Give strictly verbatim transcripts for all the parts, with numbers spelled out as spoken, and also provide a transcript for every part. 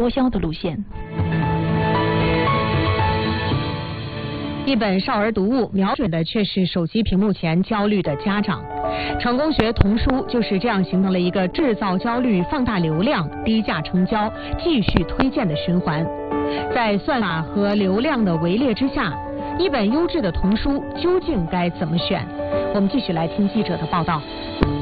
脱销的路线。 一本少儿读物，瞄准的却是手机屏幕前焦虑的家长。成功学童书就是这样形成了一个制造焦虑、放大流量、低价成交、继续推荐的循环。在算法和流量的围猎之下，一本优质的童书究竟该怎么选？我们继续来听记者的报道。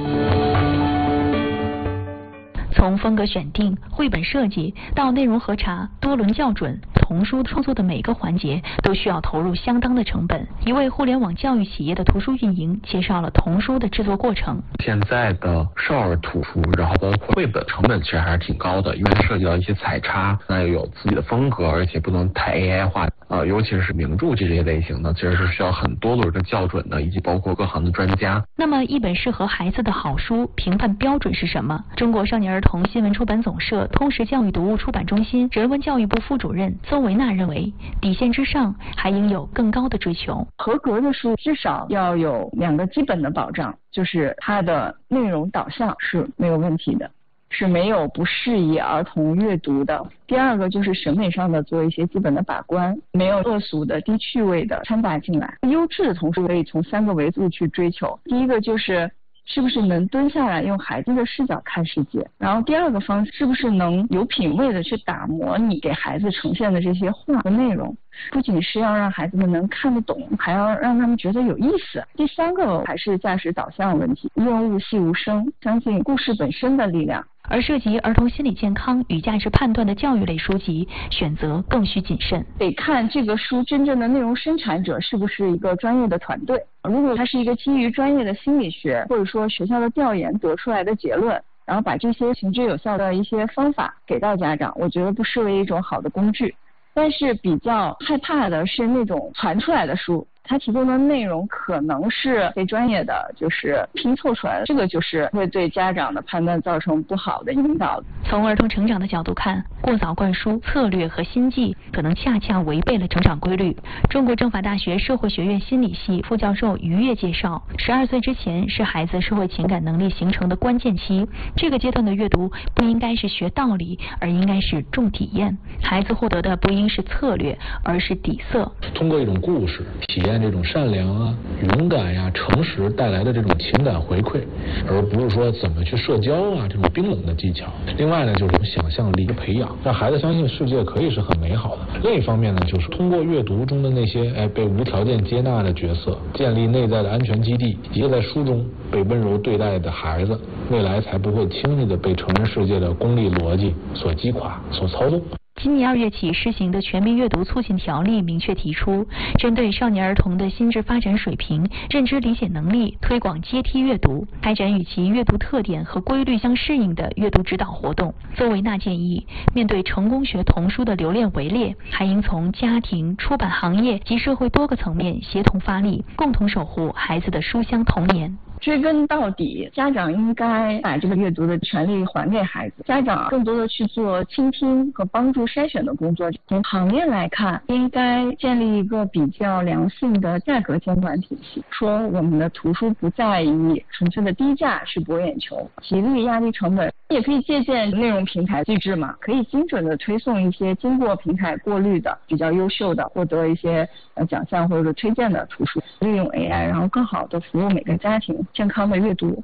从风格选定、绘本设计到内容核查、多轮校准，童书创作的每个环节都需要投入相当的成本。一位互联网教育企业的图书运营介绍了童书的制作过程。 现在的少儿图书，然后包括绘本，成本其实还是挺高的，因为涉及到一些彩插，那有自己的风格，而且不能太 A I 化。呃，尤其是名著这些类型的，其实是需要很多轮的校准的，以及包括各行的专家。 那么，一本适合孩子的好书评判标准是什么？中国少年儿童新闻出版总社通识教育读物出版中心人文教育部副主任邹维娜认为，底线之上还应有更高的追求。 合格的书至少要有两个基本的保障，就是它的内容导向是没有问题的，是没有不适宜儿童阅读的。第二个就是审美上的做一些基本的把关，没有恶俗的、低趣味的掺杂进来。优质的童书可以从三个维度去追求，第一个就是是不是能蹲下来用孩子的视角看世界，然后第二个方式是不是能有品位的去打磨你给孩子呈现的这些话和内容，不仅是要让孩子们能看得懂，还要让他们觉得有意思。第三个还是价值导向问题，润物细无声，相信故事本身的力量。 而涉及儿童心理健康与价值判断的教育类书籍，选择更需谨慎。 得看这个书真正的内容生产者是不是一个专业的团队。如果它是一个基于专业的心理学或者说学校的调研得出来的结论，然后把这些行之有效的一些方法给到家长，我觉得不失为一种好的工具。但是比较害怕的是那种传出来的书，它提供的内容可能是非专业的，就是拼凑出来的，这个就是会对家长的判断造成不好的引导。 从儿童成长的角度看，过早灌输策略和心计可能恰恰违背了成长规律。中国政法大学社会学院心理系副教授于越介绍，十二岁之前是孩子社会情感能力形成的关键期，这个阶段的阅读不应该是学道理，而应该是重体验。孩子获得的不应是策略，而是底色。 通过一种故事体验这种善良啊、勇敢呀、诚实带来的这种情感回馈，而不是说怎么去社交啊这种冰冷的技巧。另外呢，就是想象力的培养，让孩子相信世界可以是很美好的。另一方面呢，就是通过阅读中的那些哎被无条件接纳的角色，建立内在的安全基地，以及在书中被温柔对待的孩子，未来才不会轻易的被成人世界的功利逻辑所击垮、所操纵。 今年二月起施行的《全民阅读促进条例》明确提出，针对少年儿童的心智发展水平、认知理解能力，推广阶梯阅读，开展与其阅读特点和规律相适应的阅读指导活动。邹维娜建议，面对成功学童书的流恋围猎，还应从家庭、出版行业及社会多个层面协同发力，共同守护孩子的书香童年。 追根到底，家长应该把这个阅读的权利还给孩子，家长更多的去做倾听和帮助筛选的工作。从行业来看，应该建立一个比较良性的价格监管体系，说我们的图书不在意纯粹的低价去博眼球，极力压低成本，也可以借鉴内容平台机制嘛，可以精准的推送一些经过平台过滤的比较优秀的获得一些呃奖项或者推荐的图书，利用 A I 然后更好的服务每个家庭健康的阅读。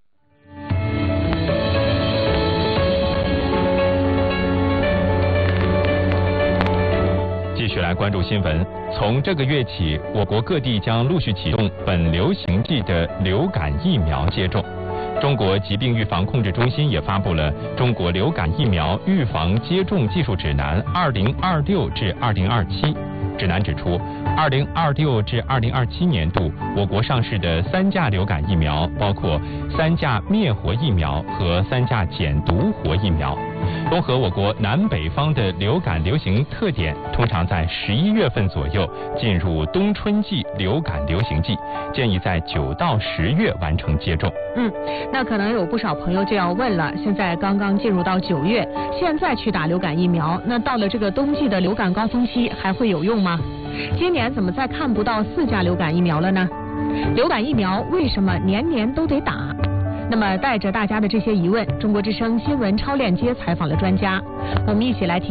继续来关注新闻。从这个月起，我国各地将陆续启动本流行季的流感疫苗接种。中国疾病预防控制中心也发布了《中国流感疫苗预防接种技术指南（二零二六至二零二七）》。指南指出，二零二六至二零二七年度，我国上市的三价流感疫苗包括三价灭活疫苗和三价减毒活疫苗。综合我国南北方的流感流行特点，通常在十一月份左右进入冬春季流感流行季，建议在九到十月完成接种。 嗯，那可能有不少朋友就要问了，现在刚刚进入到九月，现在去打流感疫苗，那到了这个冬季的流感高峰期还会有用吗？今年怎么再看不到四价流感疫苗了呢？流感疫苗为什么年年都得打？那么带着大家的这些疑问，中国之声新闻超链接采访了专家，我们一起来听。